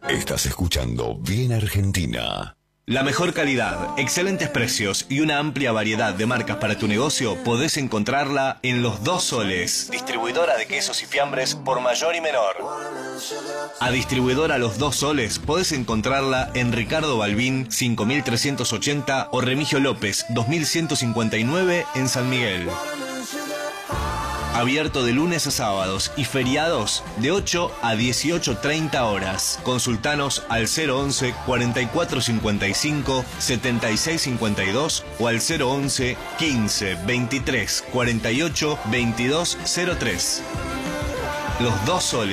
Estás escuchando Bien Argentina. La mejor calidad, excelentes precios y una amplia variedad de marcas para tu negocio podés encontrarla en Los Dos Soles, distribuidora de quesos y fiambres por mayor y menor. A distribuidora Los Dos Soles podés encontrarla en Ricardo Balbín 5380 o Remigio López 2159 en San Miguel. Abierto de lunes a sábados y feriados de 8 a 18:30 horas. Consultanos al 011 4455 7652 o al 011 15 23 48 2203. Los Dos Soles.